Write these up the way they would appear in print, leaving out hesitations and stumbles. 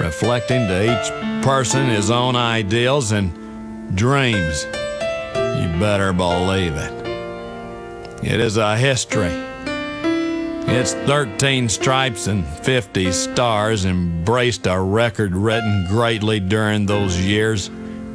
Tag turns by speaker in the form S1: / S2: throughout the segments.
S1: reflecting to each person his own ideals and dreams. You better believe it. It is a history. Its 13 stripes and 50 stars embraced a record written greatly during those years.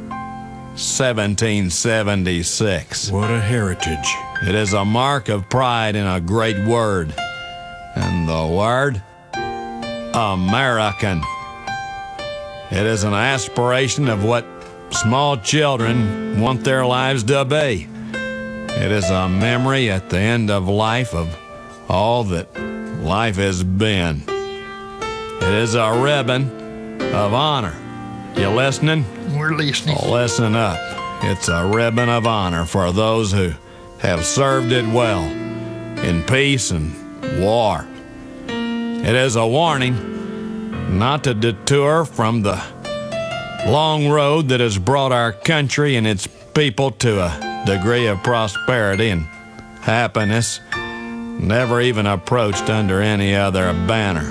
S1: 1776.
S2: What a heritage.
S1: It is a mark of pride in a great word. And the word? American. It is an aspiration of what small children want their lives to be. It is a memory at the end of life of all that life has been. It is a ribbon of honor. You listening?
S3: We're listening.
S1: Oh, listen up. It's a ribbon of honor for those who have served it well in peace and war. It is a warning not to detour from the long road that has brought our country and its people to a degree of prosperity and happiness never even approached under any other banner.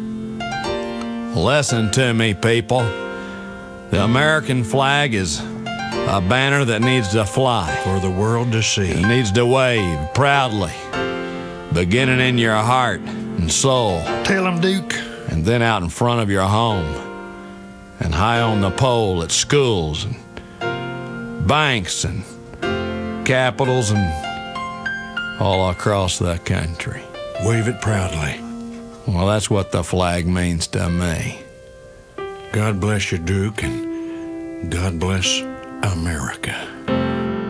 S1: Listen to me, people. The American flag is a banner that needs to fly.
S2: For the world to see.
S1: It needs to wave proudly, beginning in your heart and soul,
S3: Tell him, Duke.
S1: and then out in front of your home, and high on the pole at schools and banks and capitals and all across the country.
S2: Wave it proudly.
S1: Well, that's what the flag means to me.
S2: God bless you, Duke, and God bless America.